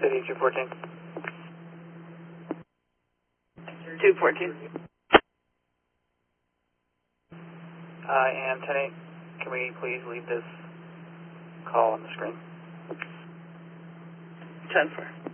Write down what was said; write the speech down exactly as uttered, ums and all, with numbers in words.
City two fourteen. two fourteen. Uh, and ten eight, can we please leave this call on the screen? ten four.